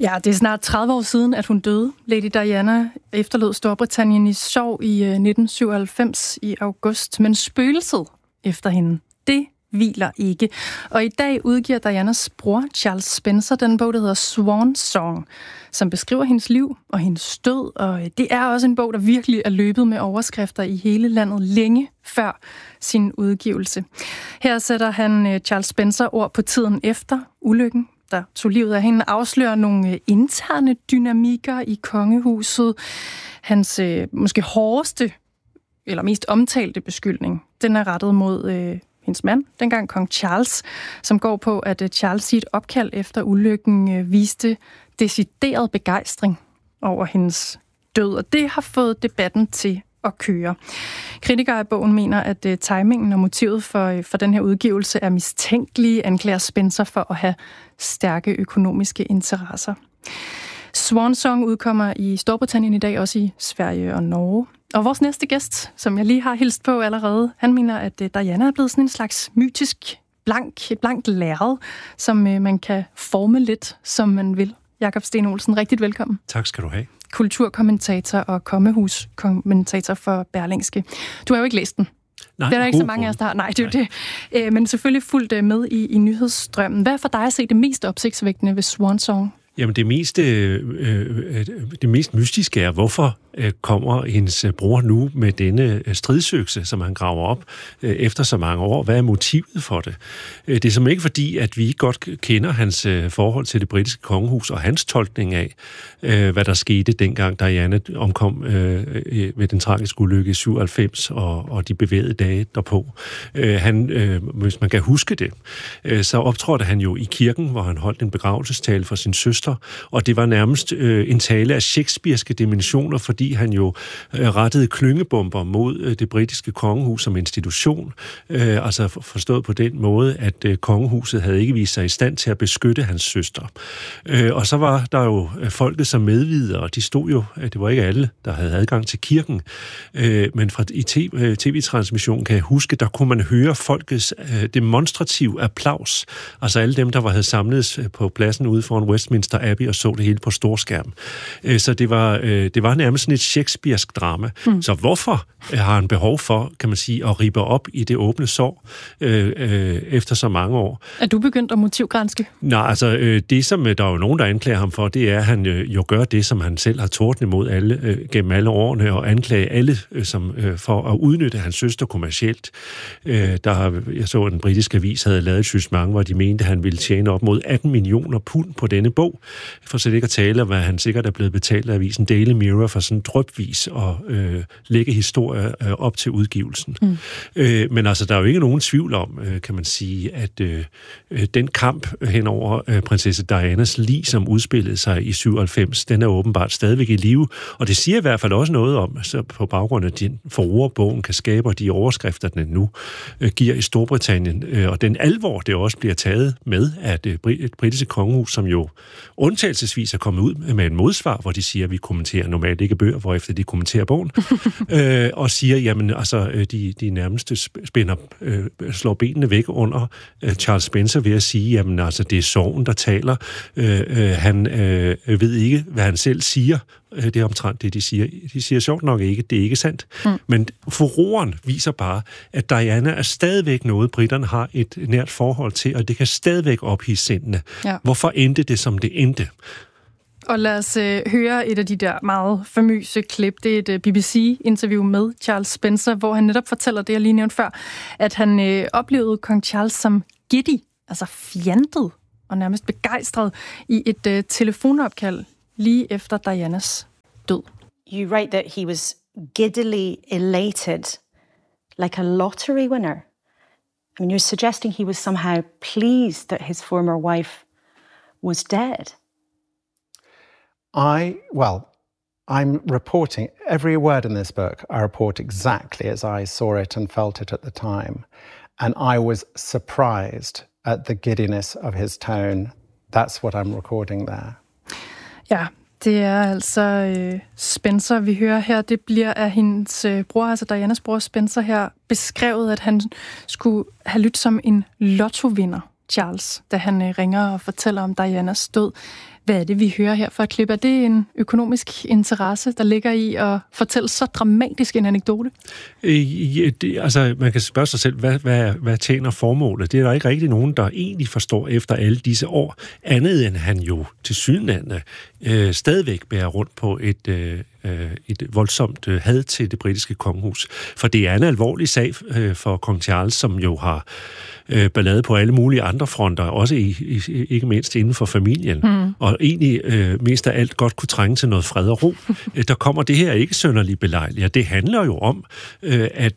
Ja, det er snart 30 år siden, at hun døde. Lady Diana efterlod Storbritannien i sorg i 1997 i august, men spøgelset efter hende, det hviler ikke. Og i dag udgiver Dianas bror, Charles Spencer, den bog, der hedder Swan Song, som beskriver hendes liv og hendes død. Og det er også en bog, der virkelig er løbet med overskrifter i hele landet længe før sin udgivelse. Her sætter han, Charles Spencer, ord på tiden efter ulykken, der tog livet af hende, afslører nogle interne dynamikker i kongehuset. Hans måske hårdeste eller mest omtalte beskyldning, den er rettet mod hendes mand, dengang kong Charles, som går på, at Charles i et opkald efter ulykken viste decideret begejstring over hendes død, og det har fået debatten til at køre. Kritikere af bogen mener, at timingen og motivet for den her udgivelse er mistænkelige, anklager Spencer for at have stærke økonomiske interesser. Swan Song udkommer i Storbritannien i dag, også i Sverige og Norge. Og vores næste gæst, som jeg lige har hilst på allerede, han mener, at Diana er blevet sådan en slags mytisk et blankt lærred, som man kan forme lidt, som man vil. Jakob Sten Olsen, rigtigt velkommen. Tak skal du have. Kulturkommentator og kommehuskommentator for Berlingske. Du har jo ikke læst den. Nej, det er der ikke så mange af os, der har. Nej, det er jo det. Men selvfølgelig fuldt med i nyhedsstrømmen. Hvad er for dig at se det mest opsigtsvækkende ved Swan Song? Jamen det mest mystiske er, hvorfor kommer hendes bror nu med denne stridsøkse, som han graver op efter så mange år. Hvad er motivet for det? Det er som ikke fordi, at vi godt kender hans forhold til det britiske kongehus og hans tolkning af, hvad der skete dengang Diana omkom ved den tragiske ulykke i 97 og de bevægede dage derpå. Hvis man kan huske det, så optrådte han jo i kirken, hvor han holdt en begravelsestale for sin søster, og det var nærmest en tale af shakespearske dimensioner, fordi han jo rettede klyngebomber mod det britiske kongehus som institution, altså forstået på den måde, at kongehuset havde ikke vist sig i stand til at beskytte hans søster. Og så var der jo folket som medvidere, og de stod jo, det var ikke alle, der havde adgang til kirken, men i tv-transmissionen kan jeg huske, der kunne man høre folkets demonstrativ applaus, altså alle dem, der havde samlet på pladsen ude foran Westminster Abbey og så det hele på storskærm. Så det var nærmest sådan et shakespearsk drama. Så hvorfor har han behov for, kan man sige, at rippe op i det åbne sår efter så mange år? Er du begyndt at motivgranske? Nej, altså det, som der er jo nogen, der anklager ham for, det er, at han jo gør det, som han selv har tordnet imod alle gennem alle årene, og anklage alle for at udnytte hans søster kommercielt. Jeg så, at den britiske avis havde lavet et jugement, hvor de mente, at han ville tjene op mod 18 millioner pund på denne bog, for slet ikke at tale om, hvad han sikkert er blevet betalt af avisen Daily Mirror for sådan drypvis at lægge historier op til udgivelsen. Men altså, der er jo ikke nogen tvivl om, kan man sige, at den kamp hen over prinsesse Dianas lig, som udspillede sig i 97, den er åbenbart stadigvæk i live, og det siger i hvert fald også noget om, så på baggrund af den forord, bogen kan skabe, og de overskrifter, den nu giver i Storbritannien, og den alvor, det også bliver taget med, at et britiske kongehus, som jo undtagelsesvis er kommet ud med en modsvar, hvor de siger, at vi kommenterer normalt ikke bøger, hvorefter de kommenterer bogen, og siger, jamen altså, de nærmeste slår benene væk under Charles Spencer ved at sige, jamen altså, det er sorgen, der taler. Han ved ikke, hvad han selv siger. Det er omtrent det, de siger. De siger sjovt nok ikke, det er ikke sandt. Men furoreren viser bare, at Diana er stadigvæk noget, briterne har et nært forhold til, og det kan stadigvæk ophidse sindene. Ja. Hvorfor endte det, som det endte? Og lad os høre et af de der meget famøse klip. Det er et BBC-interview med Charles Spencer, hvor han netop fortæller det, jeg lige nævnte før, at han oplevede kong Charles som giddy, altså fjantet og nærmest begejstret i et telefonopkald lige efter Dianas død. You write that he was giddily elated, like a lottery winner. I mean, you're suggesting he was somehow pleased that his former wife was dead. I'm reporting every word in this book. I report exactly as I saw it and felt it at the time. And I was surprised at the giddiness of his tone. That's what I'm recording there. Ja, det er altså Spencer, vi hører her. Det bliver af hendes bror, altså Dianas bror Spencer her, beskrevet, at han skulle have lyttet som en lottovinder, Charles, da han ringer og fortæller om Dianas død. Hvad er det, vi hører her for et klip? Er det en økonomisk interesse, der ligger i at fortælle så dramatisk en anekdote? Altså, man kan spørge sig selv, hvad tjener formålet? Det er der ikke rigtig nogen, der egentlig forstår efter alle disse år, andet end han jo tilsyneladende stadigvæk bærer rundt på et voldsomt had til det britiske kongehus. For det er en alvorlig sag for kong Charles, som jo har ballade på alle mulige andre fronter, også ikke mindst inden for familien, og egentlig mest af alt godt kunne trænge til noget fred og ro. Der kommer det her ikke synderligt belejligt. Det handler jo om, at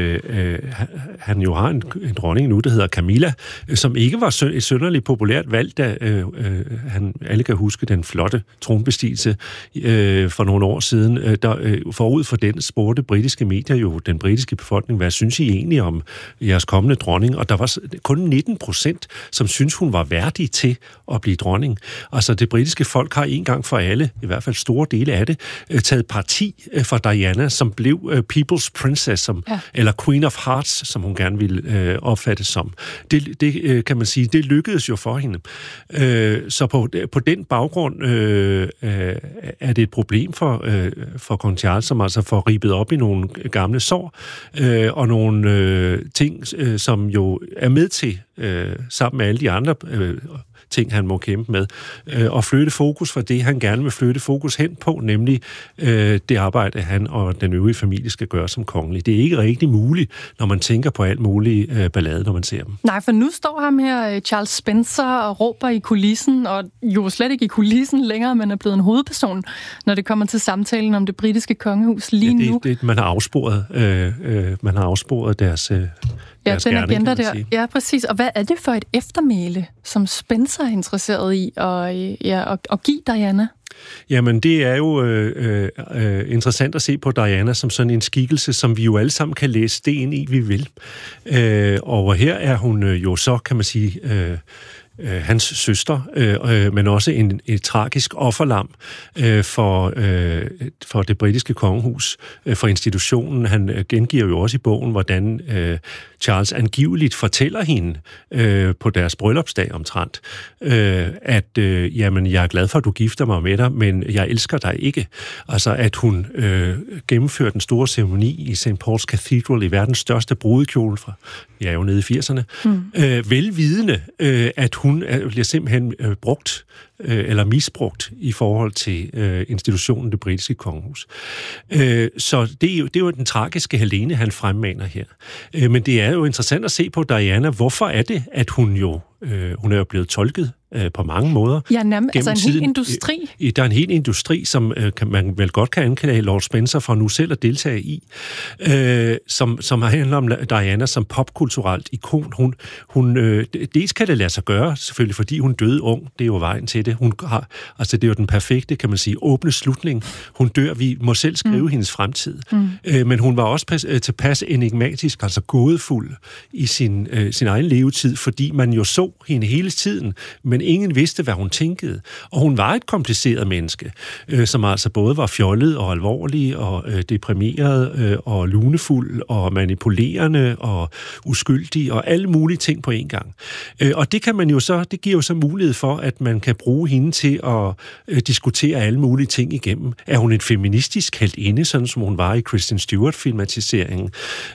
han jo har en dronning nu, der hedder Camilla, som ikke var et synderligt populært valg, da alle kan huske den flotte tronbestigelse for nogle år siden. Forud for den spurgte britiske medier jo den britiske befolkning, hvad synes I egentlig om jeres kommende dronning? Og der var kun 19%, som synes hun var værdig til at blive dronning. Altså det britiske folk har en gang for alle, i hvert fald store dele af det, taget parti for Diana, som blev People's Princess, eller Queen of Hearts, som hun gerne ville opfattes som. Det kan man sige, det lykkedes jo for hende. Så på den baggrund er det et problem for kong Charles, som altså får ribet op i nogle gamle sår, og nogle ting, som jo er med til, sammen med alle de andre ting, han må kæmpe med, og flytte fokus fra det, han gerne vil flytte fokus hen på, nemlig det arbejde, han og den øvrige familie skal gøre som kongelig. Det er ikke rigtig muligt, når man tænker på alt muligt ballade, når man ser dem. Nej, for nu står ham her, Charles Spencer, og råber i kulissen, og jo slet ikke i kulissen længere, men er blevet en hovedperson, når det kommer til samtalen om det britiske kongehus lige nu. Man har afsporet deres den agenda der. Ja, præcis. Og hvad er det for et eftermæle, som Spencer er interesseret i at give Diana? Jamen, det er jo interessant at se på Diana som sådan en skikkelse, som vi jo alle sammen kan læse det ind i, vi vil. Og her er hun jo så, kan man sige, hans søster, men også et tragisk offerlam for det britiske kongehus, for institutionen. Han gengiver jo også i bogen, hvordan Charles angiveligt fortæller hende på deres bryllupsdag omtrent, at jamen, jeg er glad for, at du gifter mig med dig, men jeg elsker dig ikke. Altså, at hun gennemfører den store ceremoni i St. Paul's Cathedral i verdens største brudekjole fra, jeg er jo nede i 80'erne, velvidende, at hun bliver simpelthen brugt eller misbrugt i forhold til institutionen, det britiske kongehus. Så det er jo den tragiske Helene, han fremmaner her. Men det er jo interessant at se på Diana. Hvorfor er det, at hun er jo blevet tolket på mange måder. Ja, altså en hel industri. Der er en hel industri, som man vel godt kan anklage Lord Spencer for nu selv at deltage i, som handler om Diana som popkulturelt ikon. Dels kan det lade sig gøre, selvfølgelig fordi hun døde ung, det er jo vejen til det. Det er jo den perfekte, kan man sige, åbne slutning. Hun dør, vi må selv skrive hendes fremtid. Men hun var også tilpas enigmatisk, altså gådefuld i sin egen levetid, fordi man jo så hende hele tiden, men ingen vidste, hvad hun tænkede. Og hun var et kompliceret menneske, som altså både var fjollet og alvorlig og deprimeret og lunefuld og manipulerende og uskyldig og alle mulige ting på en gang. Og det giver jo så mulighed for, at man kan bruge hende til at diskutere alle mulige ting igennem. Er hun en feministisk heltinde, sådan som hun var i Kristen Stewart-filmatiseringen,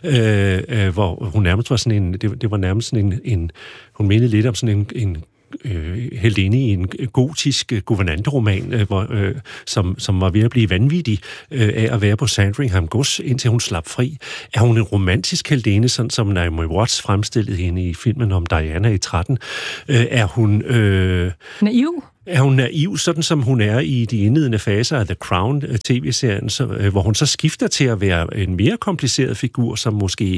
hvor hun nærmest var sådan en, det var nærmest sådan en hun mindede lidt om sådan en heltinde i en gotisk guvernanteroman, som var ved at blive vanvittig af at være på Sandringham Gods, indtil hun slap fri. Er hun en romantisk heltinde, sådan som Naomi Watts fremstillede hende i filmen om Diana i 13? Er hun naiv? Er hun naiv, sådan som hun er i de indledende faser af The Crown tv-serien, hvor hun så skifter til at være en mere kompliceret figur, som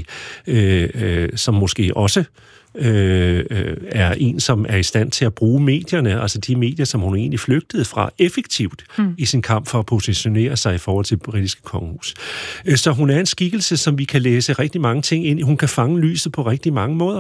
måske også er en, som er i stand til at bruge medierne, altså de medier, som hun egentlig flygtede fra, effektivt i sin kamp for at positionere sig i forhold til det britiske kongehus. Så hun er en skikkelse, som vi kan læse rigtig mange ting ind i. Hun kan fange lyset på rigtig mange måder,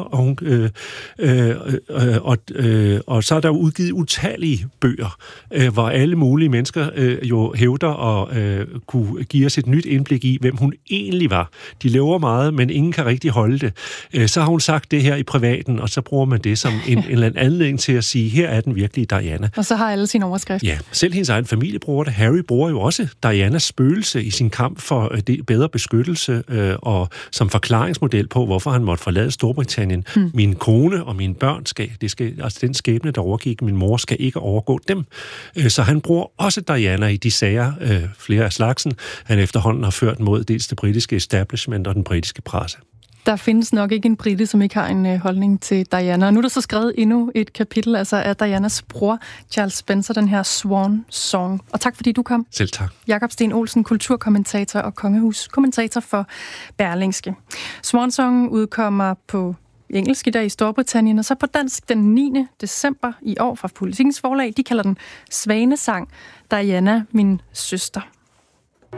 og så er der jo udgivet utallige bøger, hvor alle mulige mennesker jo hævder at kunne give os et nyt indblik i, hvem hun egentlig var. De lever meget, men ingen kan rigtig holde det. Så har hun sagt det her i privat privaten, og så bruger man det som en eller anden anledning til at sige, her er den virkelige Diana. Og så har alle sin overskrift. Ja, selv hendes egen familie bruger det. Harry bruger jo også Dianas spøgelse i sin kamp for bedre beskyttelse og som forklaringsmodel på, hvorfor han måtte forlade Storbritannien. Min kone og mine børn altså den skæbne, der overgik min mor, skal ikke overgå dem. Så han bruger også Diana i de sager, flere af slagsen, han efterhånden har ført mod dels det britiske establishment og den britiske presse. Der findes nok ikke en brite, som ikke har en holdning til Diana. Og nu er der så skrevet endnu et kapitel, altså af Dianas bror, Charles Spencer, den her Swan Song. Og tak fordi du kom. Selv tak. Jakob Sten Olsen, kulturkommentator og kongehuskommentator for Berlingske. Swan Song udkommer på engelsk i dag i Storbritannien, og så på dansk den 9. december i år fra Politikens Forlag. De kalder den Svanesang, Diana, min søster.